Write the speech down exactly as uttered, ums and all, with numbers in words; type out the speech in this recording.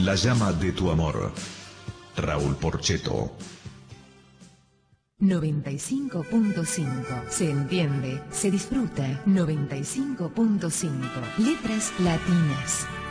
La llama de tu amor. Raúl Porchetto. noventa y cinco punto cinco. Se entiende, se disfruta. noventa y cinco punto cinco. Letras latinas.